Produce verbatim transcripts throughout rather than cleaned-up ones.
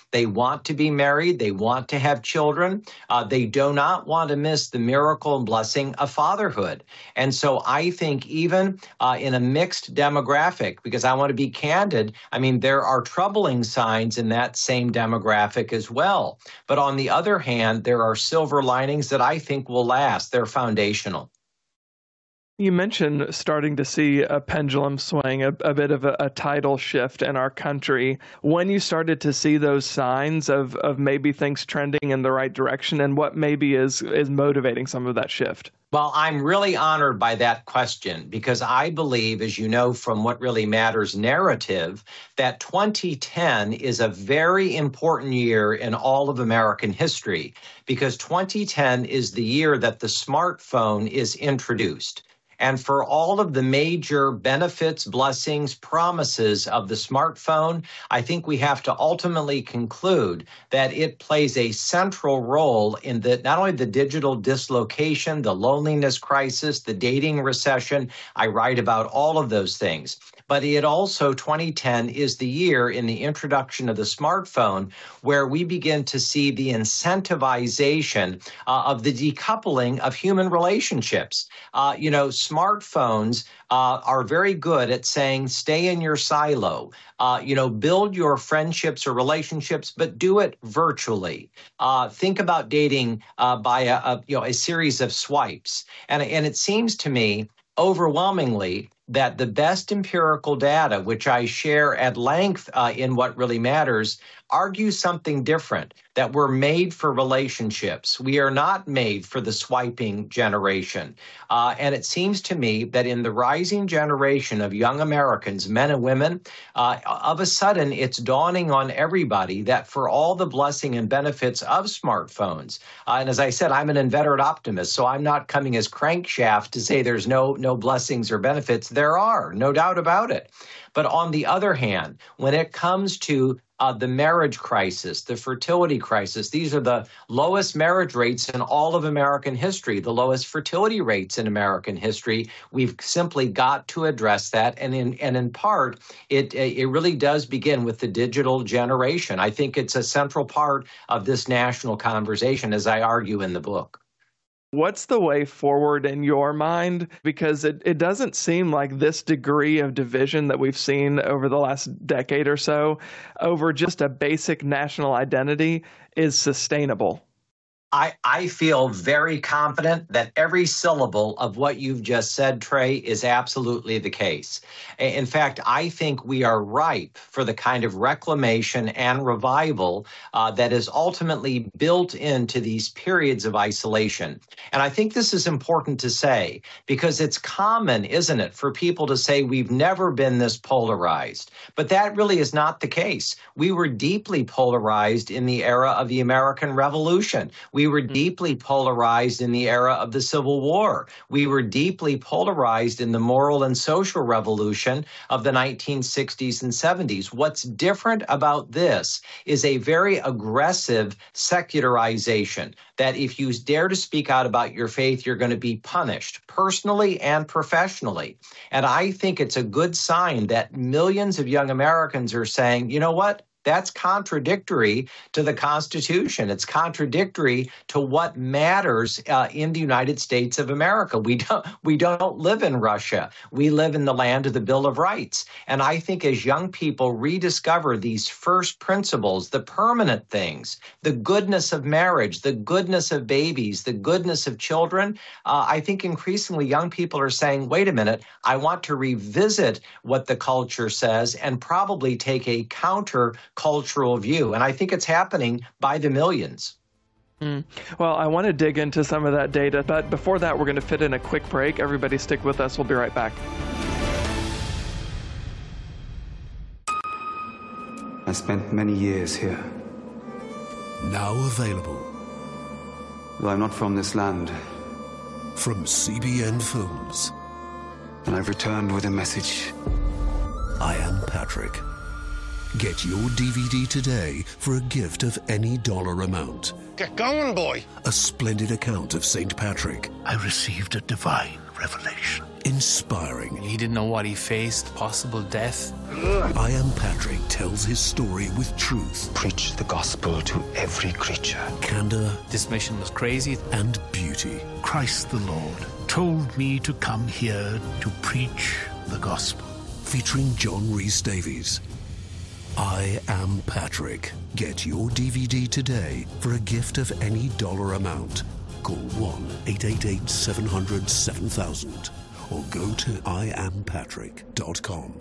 They want to be married. They want to have children. Uh, they do not want to miss the miracle and blessing of fatherhood. And so I think even uh, in a mixed demographic, because I want to be candid, I mean, there are troubling signs in that same demographic as well. But on the other hand, there are silver linings that I think will last. They're foundational. You mentioned starting to see a pendulum swing, a, a bit of a, a tidal shift in our country. When you started to see those signs of, of maybe things trending in the right direction, and what maybe is, is motivating some of that shift? Well, I'm really honored by that question because I believe, as you know from What Really Matters narrative, that twenty ten is a very important year in all of American history because twenty ten is the year that the smartphone is introduced. And for all of the major benefits, blessings, promises of the smartphone, I think we have to ultimately conclude that it plays a central role in the not only the digital dislocation, the loneliness crisis, the dating recession. I write about all of those things. But it also, twenty ten is the year in the introduction of the smartphone where we begin to see the incentivization uh, of the decoupling of human relationships. Uh, you know, smartphones uh, are very good at saying, stay in your silo, uh, you know, build your friendships or relationships, but do it virtually. Uh, think about dating uh, by a, a, you know, a series of swipes. And, and it seems to me overwhelmingly that the best empirical data, which I share at length uh, in What Really Matters, argues something different, that we're made for relationships. We are not made for the swiping generation. Uh, and it seems to me that in the rising generation of young Americans, men and women, uh, of a sudden it's dawning on everybody that for all the blessing and benefits of smartphones, uh, and as I said, I'm an inveterate optimist, so I'm not coming as crankshaft to say there's no, no blessings or benefits. There are, no doubt about it. But on the other hand, when it comes to Uh, the marriage crisis, the fertility crisis. These are the lowest marriage rates in all of American history, the lowest fertility rates in American history. We've simply got to address that. And in and in part, it it really does begin with the digital generation. I think it's a central part of this national conversation, as I argue in the book. What's the way forward in your mind? Because it, it doesn't seem like this degree of division that we've seen over the last decade or so over just a basic national identity is sustainable. I, I feel very confident that every syllable of what you've just said, Trey, is absolutely the case. In fact, I think we are ripe for the kind of reclamation and revival uh, that is ultimately built into these periods of isolation. And I think this is important to say because it's common, isn't it, for people to say we've never been this polarized. But that really is not the case. We were deeply polarized in the era of the American Revolution. We We were deeply polarized in the era of the Civil War. We were deeply polarized in the moral and social revolution of the nineteen sixties and seventies. What's different about this is a very aggressive secularization that if you dare to speak out about your faith, you're going to be punished personally and professionally. And I think it's a good sign that millions of young Americans are saying, you know what? That's contradictory to the Constitution. It's contradictory to what matters uh, in the United States of America. We don't we don't live in Russia. We live in the land of the Bill of Rights. And I think as young people rediscover these first principles, the permanent things, the goodness of marriage, the goodness of babies, the goodness of children, uh, I think increasingly young people are saying, wait a minute, I want to revisit what the culture says and probably take a counter cultural view. And I think it's happening by the millions. Mm. Well, I want to dig into some of that data, but before that, we're going to fit in a quick break. Everybody stick with us. We'll be right back. I spent many years here. Now available. Though I'm not from this land. From C B N Films. And I've returned with a message. I am Patrick. Get your D V D today for a gift of any dollar amount. Get going, boy. A splendid account of Saint Patrick. I received a divine revelation. Inspiring. He didn't know what he faced, possible death. I Am Patrick tells his story with truth. Preach the gospel to every creature. Candor. This mission was crazy. And beauty. Christ the Lord told me to come here to preach the gospel. Featuring John Rhys-Davies. I Am Patrick. Get your D V D today for a gift of any dollar amount. Call one eight eight eight, seven hundred, seven thousand or go to I am patrick dot com.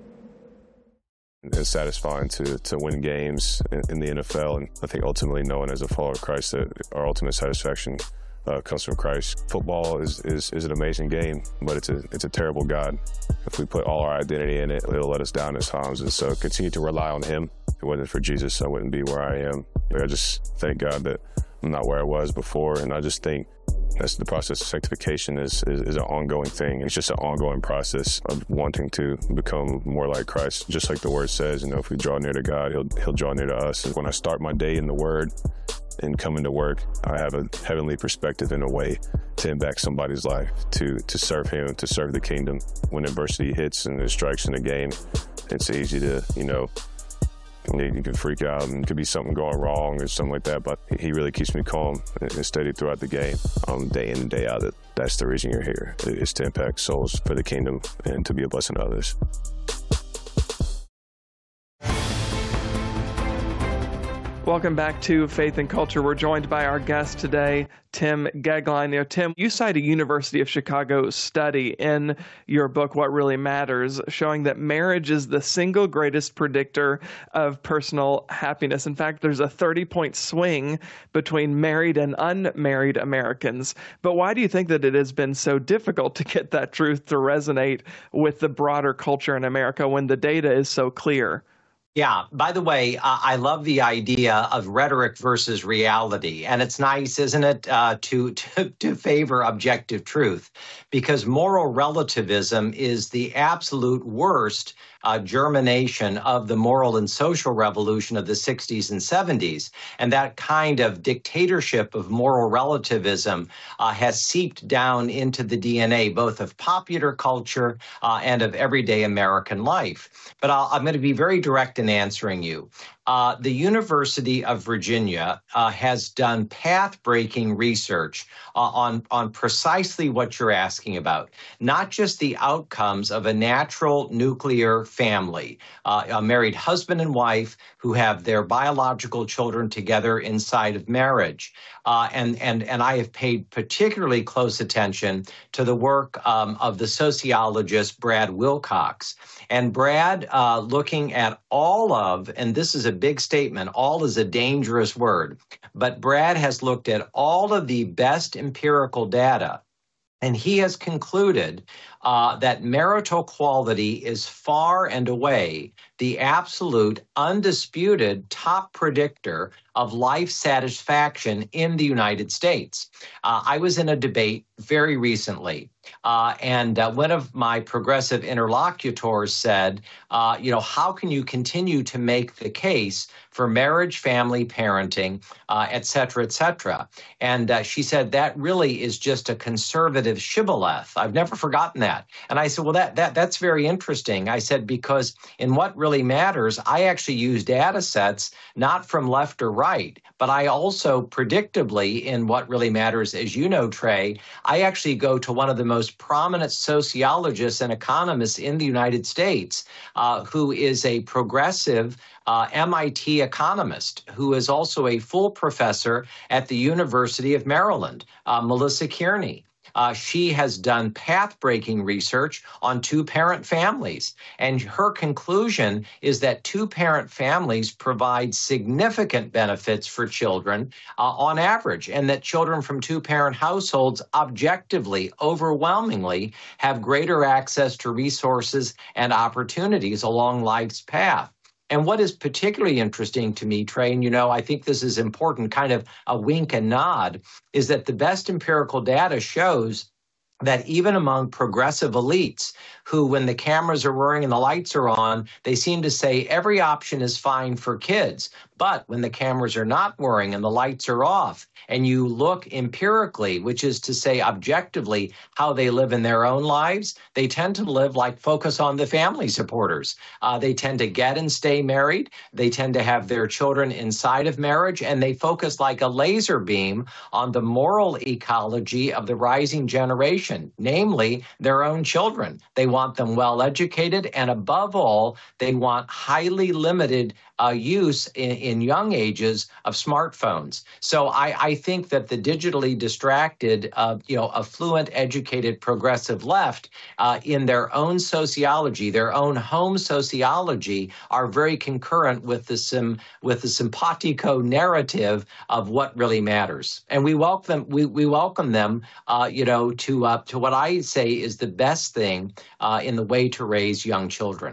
It's satisfying to, to win games in, in the N F L, and I think ultimately knowing as a follower of Christ that our ultimate satisfaction uh, comes from Christ. Football is, is, is an amazing game, but it's a, it's a terrible God. If we put all our identity in it, it'll let us down at times, and so continue to rely on Him. If it wasn't for Jesus, I wouldn't be where I am. I just thank God that I'm not where I was before, and I just think that's the process of sanctification is, is, is an ongoing thing. It's just an ongoing process of wanting to become more like Christ. Just like the Word says, you know, if we draw near to God, He'll, he'll draw near to us. And when I start my day in the Word and come into work, I have a heavenly perspective in a way to impact somebody's life, to, to serve Him, to serve the kingdom. When adversity hits and it strikes in the game, it's easy to, you know, you can freak out and it could be something going wrong or something like that, but He really keeps me calm and steady throughout the game, um, day in and day out. That that's the reason you're here, is to impact souls for the kingdom and to be a blessing to others. Welcome back to Faith and Culture. We're joined by our guest today, Tim Goeglein. You know, Tim, you cite a University of Chicago study in your book, What Really Matters, showing that marriage is the single greatest predictor of personal happiness. In fact, there's a thirty-point swing between married and unmarried Americans. But why do you think that it has been so difficult to get that truth to resonate with the broader culture in America when the data is so clear? Yeah. By the way, uh, I love the idea of rhetoric versus reality. And it's nice, isn't it, uh, to, to, to favor objective truth, because moral relativism is the absolute worst uh, germination of the moral and social revolution of the sixties and seventies. And that kind of dictatorship of moral relativism uh, has seeped down into the D N A, both of popular culture uh, and of everyday American life. But I'll, I'm going to be very direct in answering you. Uh, the University of Virginia uh, has done path-breaking research uh, on, on precisely what you're asking about, not just the outcomes of a natural nuclear family, uh, a married husband and wife who have their biological children together inside of marriage. Uh, and, and, and I have paid particularly close attention to the work um, of the sociologist Brad Wilcox. And Brad, uh, looking at all of, and this is a big statement, all is a dangerous word, but Brad has looked at all of the best empirical data, and he has concluded uh, that marital quality is far and away the absolute, undisputed top predictor of life satisfaction in the United States. Uh, I was in a debate very recently, uh, and uh, one of my progressive interlocutors said, uh, you know, how can you continue to make the case for marriage, family, parenting, uh, et cetera, et cetera? And uh, she said, that really is just a conservative shibboleth. I've never forgotten that. And I said, well, that that that's very interesting. I said, because in What Really Matters, I actually use data sets not from left or right, but I also predictably in What Really Matters, as you know, Trey, I actually go to one of the most prominent sociologists and economists in the United States, uh, who is a progressive uh, M I T economist, who is also a full professor at the University of Maryland, uh, Melissa Kearney. Uh, she has done path-breaking research on two-parent families, and her conclusion is that two-parent families provide significant benefits for children uh, on average, and that children from two-parent households objectively, overwhelmingly, have greater access to resources and opportunities along life's path. And what is particularly interesting to me, Trey, and you know, I think this is important, kind of a wink and nod, is that the best empirical data shows that even among progressive elites who, when the cameras are roaring and the lights are on, they seem to say every option is fine for kids. But when the cameras are not whirring and the lights are off, and you look empirically, which is to say objectively, how they live in their own lives, they tend to live like Focus on the Family supporters. Uh, they tend to get and stay married. They tend to have their children inside of marriage, and they focus like a laser beam on the moral ecology of the rising generation, namely their own children. They want them well educated, and above all, they want highly limited uh, use in, in young ages of smartphones. So I, I think that the digitally distracted, uh, you know, affluent, educated, progressive left, uh, in their own sociology, their own home sociology, are very concurrent with the sim, with the simpatico narrative of what really matters. And we welcome we we welcome them, uh, you know, to uh, to what I say is the best thing uh, in the way to raise young children.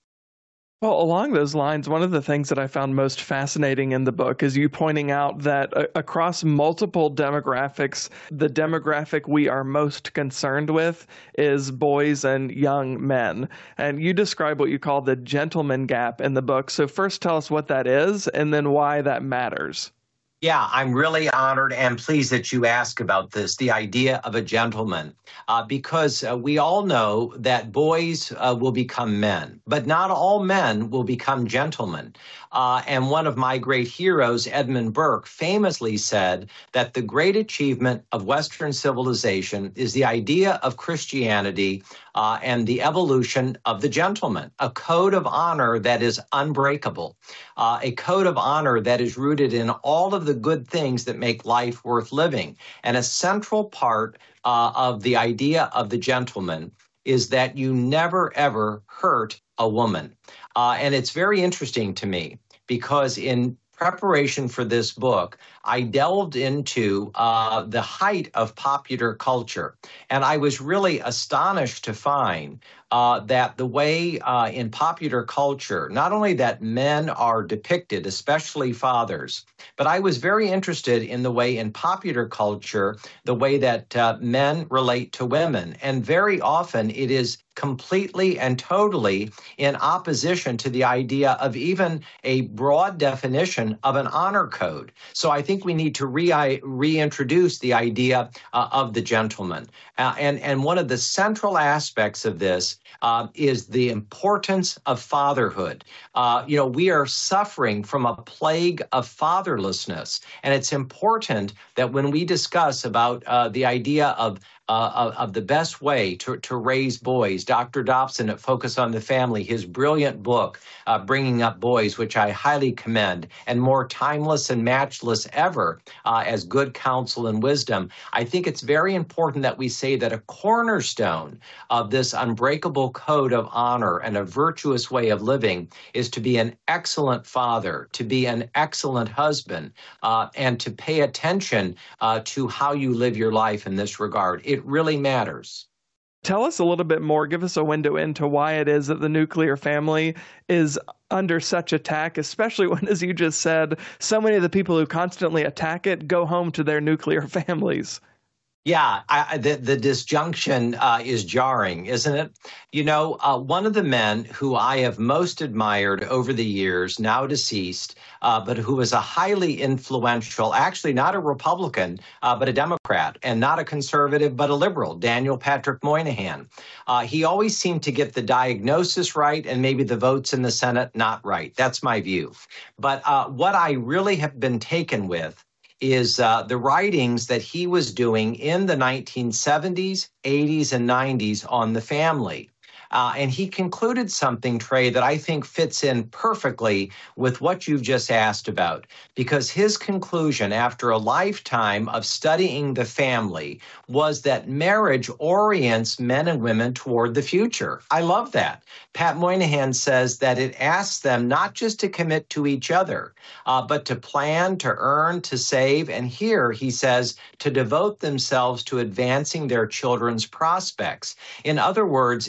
Well, along those lines, one of the things that I found most fascinating in the book is you pointing out that uh, across multiple demographics, the demographic we are most concerned with is boys and young men. And you describe what you call the gentleman gap in the book. So first tell us what that is and then why that matters. Yeah, I'm really honored and pleased that you ask about this, the idea of a gentleman, uh, because uh, we all know that boys uh, will become men, but not all men will become gentlemen. Uh, and one of my great heroes, Edmund Burke, famously said that the great achievement of Western civilization is the idea of Christianity uh, and the evolution of the gentleman, a code of honor that is unbreakable, uh, a code of honor that is rooted in all of the good things that make life worth living. And a central part uh, of the idea of the gentleman is that you never, ever hurt a woman. Uh, and it's very interesting to me because in preparation for this book, I delved into uh, the height of popular culture. And I was really astonished to find uh, that the way uh, in popular culture, not only that men are depicted, especially fathers, but I was very interested in the way in popular culture, the way that uh, men relate to women. And very often it is completely and totally in opposition to the idea of even a broad definition of an honor code. So I think we need to re- reintroduce the idea uh, of the gentleman. Uh, and, and one of the central aspects of this uh, is the importance of fatherhood. Uh, you know, we are suffering from a plague of fatherlessness. And it's important that when we discuss about uh, the idea of Uh, of, of the best way to, to raise boys. Doctor Dobson at Focus on the Family, his brilliant book, uh, Bringing Up Boys, which I highly commend, and more timeless and matchless ever uh, as good counsel and wisdom. I think it's very important that we say that a cornerstone of this unbreakable code of honor and a virtuous way of living is to be an excellent father, to be an excellent husband, uh, and to pay attention uh, to how you live your life in this regard. It It really matters. Tell us a little bit more. Give us a window into why it is that the nuclear family is under such attack, especially when, as you just said, so many of the people who constantly attack it go home to their nuclear families. Yeah, I, the, the disjunction uh, is jarring, isn't it? You know, uh, one of the men who I have most admired over the years, now deceased, uh, but who was a highly influential, actually not a Republican, uh, but a Democrat, and not a conservative, but a liberal, Daniel Patrick Moynihan. Uh, he always seemed to get the diagnosis right and maybe the votes in the Senate not right. That's my view. But uh, what I really have been taken with is uh, the writings that he was doing in the nineteen seventies, eighties, and nineties on the family. Uh, and he concluded something, Trey, that I think fits in perfectly with what you've just asked about, because his conclusion after a lifetime of studying the family was that marriage orients men and women toward the future. I love that. Pat Moynihan says that it asks them not just to commit to each other, uh, but to plan, to earn, to save, and here, he says, to devote themselves to advancing their children's prospects. In other words, we have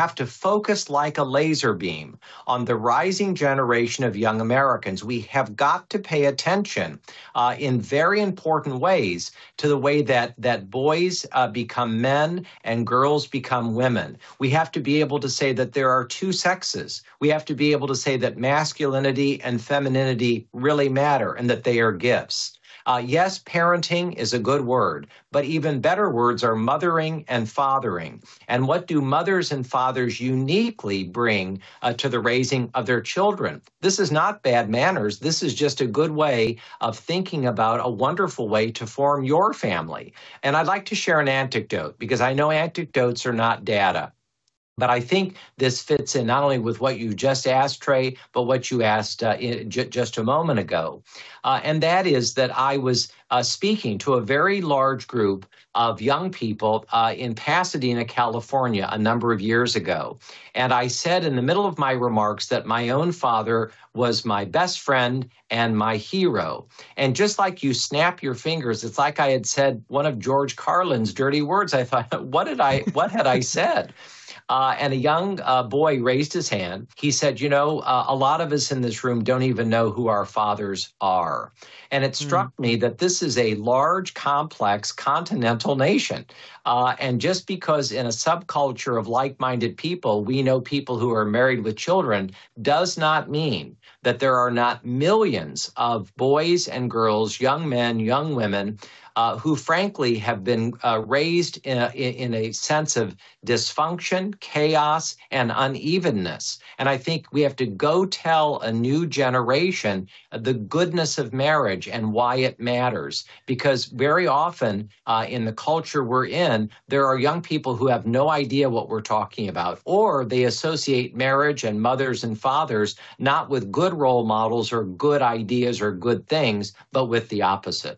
have to focus like a laser beam on the rising generation of young Americans. We have got to pay attention uh, in very important ways to the way that, that boys uh, become men and girls become women. We have to be able to say that there are two sexes. We have to be able to say that masculinity and femininity really matter and that they are gifts. Uh, yes, parenting is a good word, but even better words are mothering and fathering. And what do mothers and fathers uniquely bring uh, to the raising of their children? This is not bad manners. This is just a good way of thinking about a wonderful way to form your family. And I'd like to share an anecdote because I know anecdotes are not data. But I think this fits in not only with what you just asked, Trey, but what you asked uh, in, j- just a moment ago. Uh, and that is that I was uh, speaking to a very large group of young people uh, in Pasadena, California, a number of years ago. And I said in the middle of my remarks that my own father was my best friend and my hero. And just like you snap your fingers, it's like I had said one of George Carlin's dirty words. I thought, what did I, what had I said? Uh, and a young uh, boy raised his hand. He said, you know, uh, a lot of us in this room don't even know who our fathers are. And it struck mm. me that this is a large, complex, continental nation. Uh, and just because in a subculture of like-minded people, we know people who are married with children, does not mean that there are not millions of boys and girls, young men, young women, Uh, who frankly have been uh, raised in a, in a sense of dysfunction, chaos, and unevenness. And I think we have to go tell a new generation the goodness of marriage and why it matters. Because very often uh, in the culture we're in, there are young people who have no idea what we're talking about, or they associate marriage and mothers and fathers not with good role models or good ideas or good things, but with the opposite.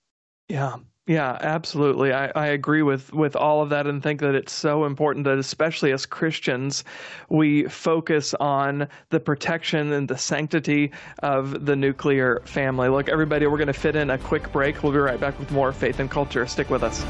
Yeah, yeah, absolutely. I, I agree with, with all of that and think that it's so important that especially as Christians, we focus on the protection and the sanctity of the nuclear family. Look, everybody, we're going to fit in a quick break. We'll be right back with more Faith and Culture. Stick with us.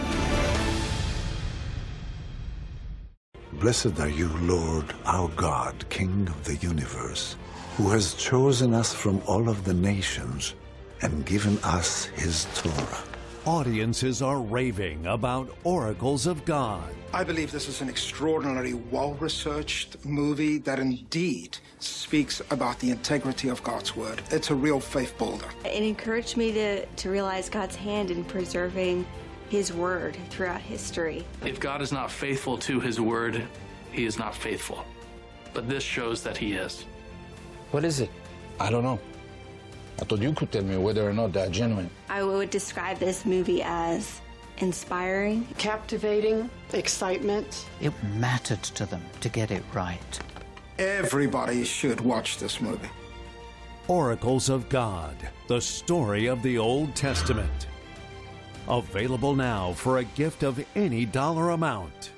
Blessed are you, Lord, our God, King of the universe, who has chosen us from all of the nations and given us his Torah. Audiences are raving about Oracles of God. I believe this is an extraordinarily well-researched movie that indeed speaks about the integrity of God's word. It's a real faith builder. It encouraged me to, to realize God's hand in preserving his word throughout history. If God is not faithful to his word, he is not faithful. But this shows that he is. What is it? I don't know. I thought you could tell me whether or not they're genuine. I would describe this movie as inspiring, captivating, excitement. It mattered to them to get it right. Everybody should watch this movie. Oracles of God, the story of the Old Testament. Available now for a gift of any dollar amount.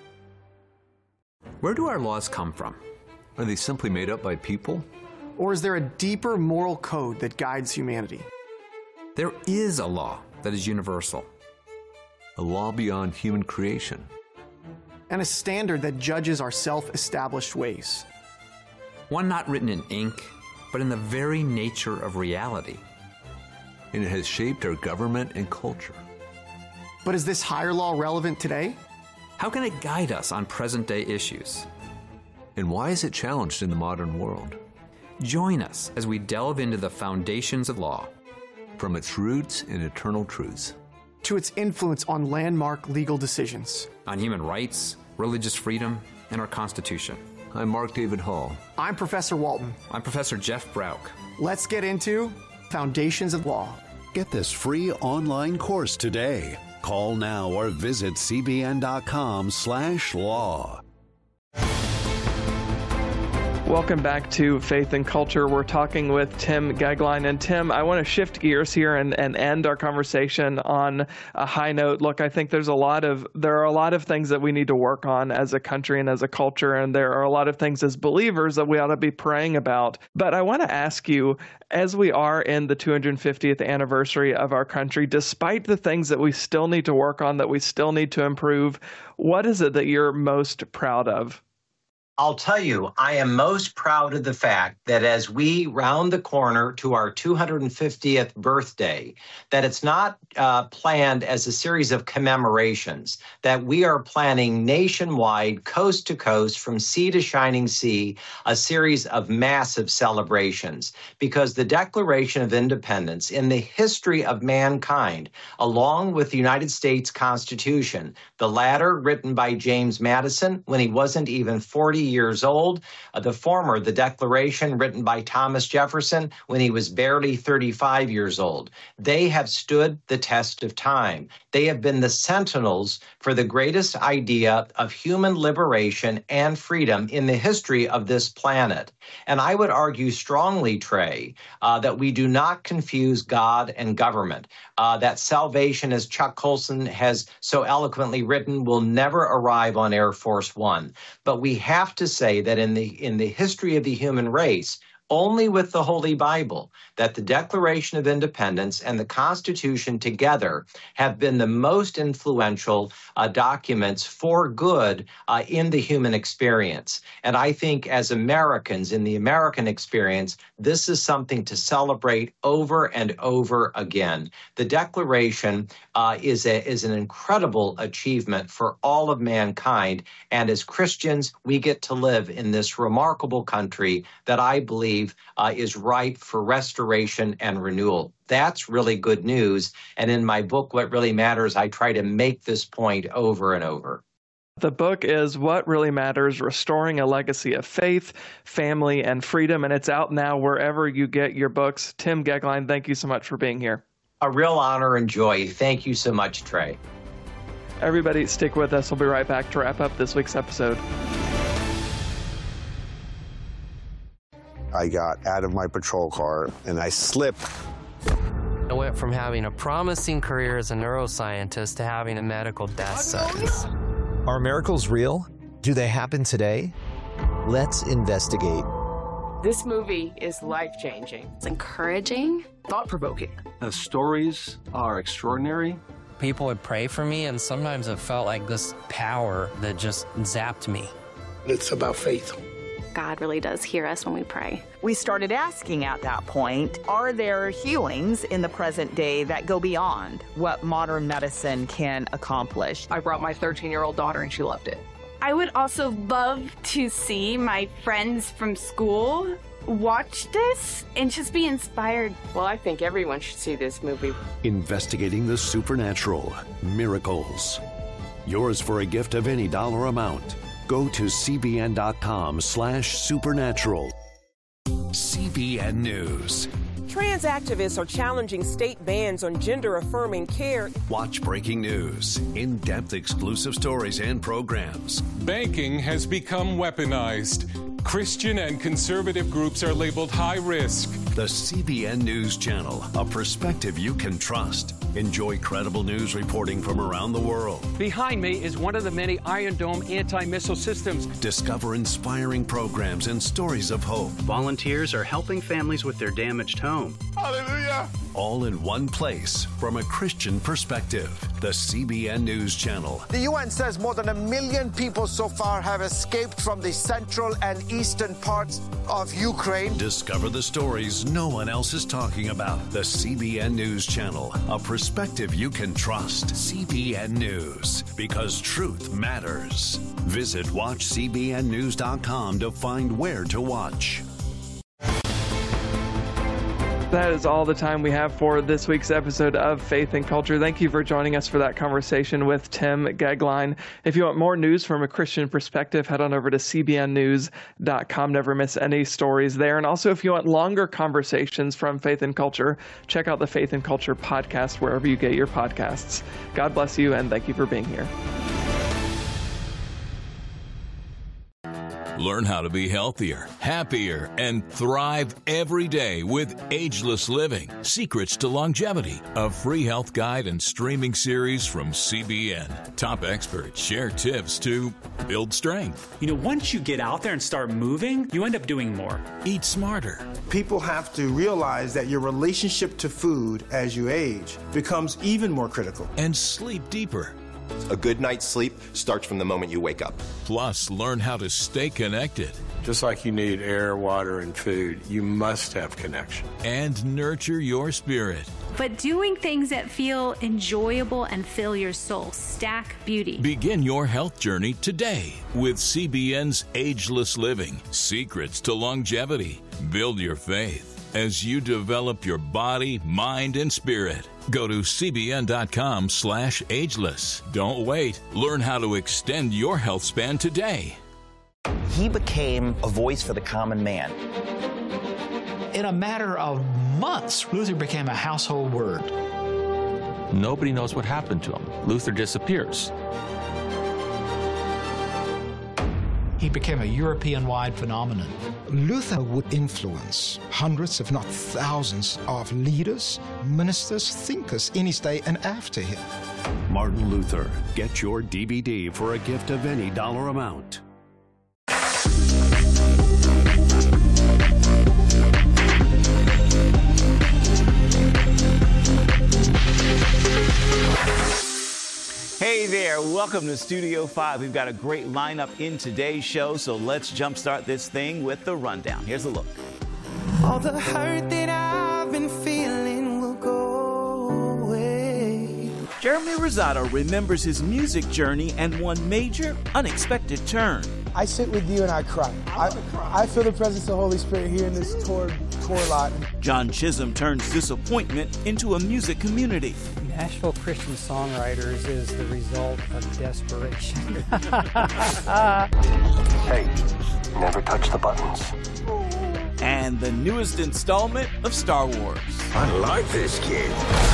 Where do our laws come from? Are they simply made up by people? Or is there a deeper moral code that guides humanity? There is a law that is universal. A law beyond human creation. And a standard that judges our self-established ways. One not written in ink, but in the very nature of reality. And it has shaped our government and culture. But is this higher law relevant today? How can it guide us on present-day issues? And why is it challenged in the modern world? Join us as we delve into the foundations of law. From its roots and eternal truths. To its influence on landmark legal decisions. On human rights, religious freedom, and our Constitution. I'm Mark David Hall. I'm Professor Walton. I'm Professor Jeff Brauch. Let's get into Foundations of Law. Get this free online course today. Call now or visit cbn.com slash law. Welcome back to Faith and Culture. We're talking with Tim Goeglein. And Tim, I want to shift gears here and, and end our conversation on a high note. Look, I think there's a lot of there are a lot of things that we need to work on as a country and as a culture, and there are a lot of things as believers that we ought to be praying about. But I want to ask you, as we are in the two hundred fiftieth anniversary of our country, despite the things that we still need to work on, that we still need to improve, what is it that you're most proud of? I'll tell you, I am most proud of the fact that as we round the corner to our two hundred fiftieth birthday, that it's not uh, planned as a series of commemorations, that we are planning nationwide, coast to coast, from sea to shining sea, a series of massive celebrations. Because the Declaration of Independence in the history of mankind, along with the United States Constitution, the latter written by James Madison when he wasn't even forty years old, uh, the former, the Declaration, written by Thomas Jefferson when he was barely thirty-five years old. They have stood the test of time. They have been the sentinels for the greatest idea of human liberation and freedom in the history of this planet. And I would argue strongly, Trey, uh, that we do not confuse God and government, uh, that salvation, as Chuck Colson has so eloquently written, will never arrive on Air Force One. But we have to say that in the in the history of the human race, only with the Holy Bible, that the Declaration of Independence and the Constitution together have been the most influential uh, documents for good uh, in the human experience. And I think as Americans, in the American experience, this is something to celebrate over and over again. The Declaration uh, is, a, is an incredible achievement for all of mankind. And as Christians, we get to live in this remarkable country that I believe Uh, is ripe for restoration and renewal. That's really good news. And in my book, What Really Matters, I try to make this point over and over. The book is What Really Matters, Restoring a Legacy of Faith, Family, and Freedom, and it's out now wherever you get your books. Tim Goeglein, thank you so much for being here. A real honor and joy. Thank you so much, Trey. Everybody, stick with us. We'll be right back to wrap up this week's episode. I got out of my patrol car and I slipped. I went from having a promising career as a neuroscientist to having a medical death sentence. Are miracles real? Do they happen today? Let's investigate. This movie is life-changing. It's encouraging. Thought-provoking. The stories are extraordinary. People would pray for me, and sometimes it felt like this power that just zapped me. It's about faith. God really does hear us when we pray. We started asking at that point, are there healings in the present day that go beyond what modern medicine can accomplish? I brought my thirteen-year-old daughter and she loved it. I would also love to see my friends from school watch this and just be inspired. Well, I think everyone should see this movie. Investigating the supernatural, miracles. Yours for a gift of any dollar amount. Go to cbn.com slash supernatural. C B N News. Trans activists are challenging state bans on gender-affirming care. Watch breaking news, in-depth exclusive stories and programs. Banking has become weaponized. Christian and conservative groups are labeled high risk. The C B N News Channel, a perspective you can trust. Enjoy credible news reporting from around the world. Behind me is one of the many Iron Dome anti-missile systems. Discover inspiring programs and stories of hope. Volunteers are helping families with their damaged home. Hallelujah! All in one place from a Christian perspective. The C B N News Channel. The U N says more than a million people so far have escaped from the central and eastern parts of Ukraine. Discover the stories no one else is talking about. The C B N News Channel, a perspective you can trust. C B N News, because truth matters. Visit watch c b n news dot com to find where to watch. That is all the time we have for this week's episode of Faith and Culture. Thank you for joining us for that conversation with Tim Goeglein. If you want more news from a Christian perspective, head on over to c b n news dot com. Never miss any stories there. And also, if you want longer conversations from Faith and Culture, check out the Faith and Culture podcast wherever you get your podcasts. God bless you, and thank you for being here. Learn how to be healthier, happier, and thrive every day with Ageless Living, Secrets to Longevity, a free health guide and streaming series from C B N. Top experts share tips to build strength. You know, once you get out there and start moving, you end up doing more. Eat smarter. People have to realize that your relationship to food as you age becomes even more critical. And sleep deeper. A good night's sleep starts from the moment you wake up. Plus, learn how to stay connected. Just like you need air, water, and food, you must have connection. And nurture your spirit. But doing things that feel enjoyable and fill your soul. Stack Beauty. Begin your health journey today with C B N's Ageless Living, Secrets to Longevity. Build your faith as you develop your body, mind, and spirit. Go to cbn.com slash ageless. Don't wait. Learn how to extend your health span today. He became a voice for the common man. In a matter of months, Luther became a household word. Nobody knows what happened to him. Luther disappears. He became a European-wide phenomenon. Luther would influence hundreds, if not thousands, of leaders, ministers, thinkers in his day and after him. Martin Luther. Get your D V D for a gift of any dollar amount. Hey there, welcome to Studio five. We've got a great lineup in today's show, so let's jumpstart this thing with the rundown. Here's a look. All the hurt that I've been feeling will go away. Jeremy Rosado remembers his music journey and one major, unexpected turn. I sit with you and I cry. I, I feel the presence of the Holy Spirit here in this tour, tour lot. John Chisholm turns disappointment into a music community. Nashville Christian Songwriters is the result of desperation. Hey, never touch the buttons. And the newest installment of Star Wars. I like this kid.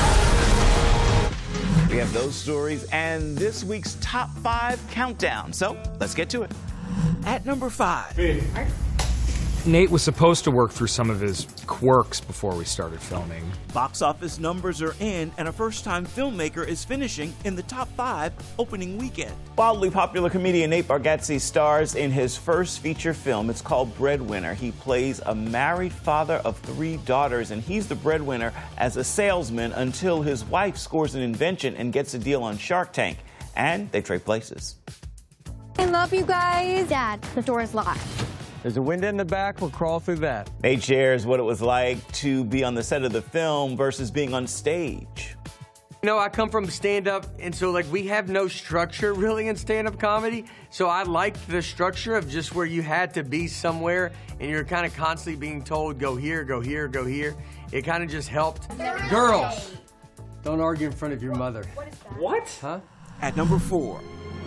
We have those stories and this week's top five countdown. So let's get to it. At number five. Nate was supposed to work through some of his quirks before we started filming. Box office numbers are in, and a first-time filmmaker is finishing in the top five opening weekend. Wildly popular comedian Nate Bargatze stars in his first feature film. It's called Breadwinner. He plays a married father of three daughters, and he's the breadwinner as a salesman until his wife scores an invention and gets a deal on Shark Tank, and they trade places. I love you guys. Dad, the door is locked. There's a window in the back. We'll crawl through that. Nate shares what it was like to be on the set of the film versus being on stage. You know, I come from stand-up, and so, like, we have no structure really in stand-up comedy. So I liked the structure of just where you had to be somewhere, and you're kind of constantly being told, go here, go here, go here. It kind of just helped. Girls, don't argue in front of your mother. What is that? What? Huh? At number four.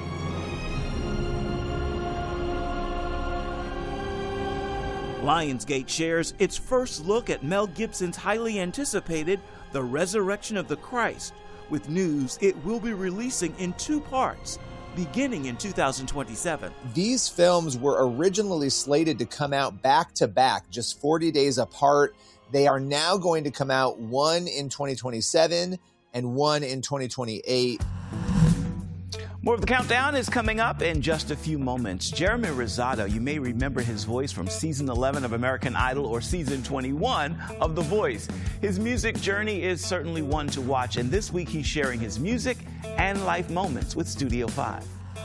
Lionsgate shares its first look at Mel Gibson's highly anticipated The Resurrection of the Christ, with news it will be releasing in two parts, beginning in two thousand twenty-seven. These films were originally slated to come out back to back, just forty days apart. They are now going to come out one in twenty twenty-seven and one in twenty twenty-eight. More of the countdown is coming up in just a few moments. Jeremy Rosado, you may remember his voice from season eleven of American Idol or season twenty-one of The Voice. His music journey is certainly one to watch, and this week he's sharing his music and life moments with Studio five.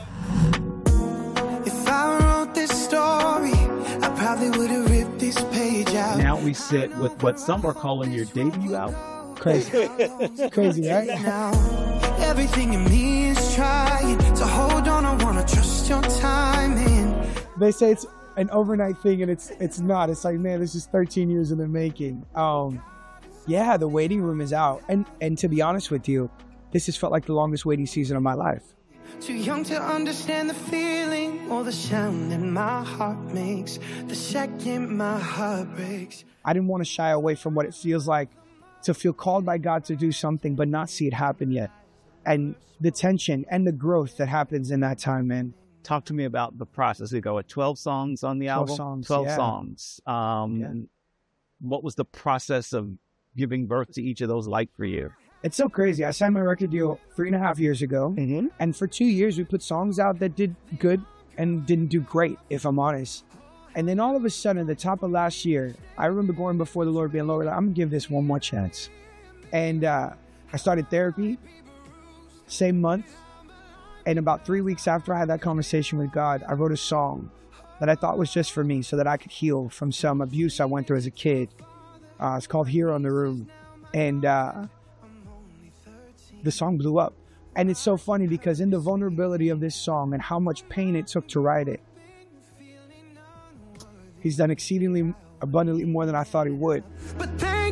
If I wrote this story, I probably would have ripped this page out. Now we sit with what some are calling your debut album. Crazy. It's crazy, right? Now, everything in me is trying to hold on. I want to trust your timing. They say it's an overnight thing, and it's it's not. It's like, man, this is thirteen years in the making. Um, yeah, the waiting room is out. And, and to be honest with you, this has felt like the longest waiting season of my life. Too young to understand the feeling or the sound that my heart makes the second my heart breaks. I didn't want to shy away from what it feels like to feel called by God to do something but not see it happen yet. And the tension and the growth that happens in that time, man. Talk to me about the process. We go with twelve songs on the twelve album? Songs, twelve yeah. songs. Um, yeah. What was the process of giving birth to each of those like for you? It's so crazy. I signed my record deal three and a half years ago. Mm-hmm. And for two years, we put songs out that did good and didn't do great, if I'm honest. And then all of a sudden, at the top of last year, I remember going before the Lord being Lord, I'm going to give this one more chance. And uh, I started therapy. Same month, And about three weeks after I had that conversation with God, I wrote a song that I thought was just for me so that I could heal from some abuse I went through as a kid. Uh, it's called Here on the Room. And uh, the song blew up. And it's so funny because in the vulnerability of this song and how much pain it took to write it, He's done exceedingly abundantly more than I thought He would. But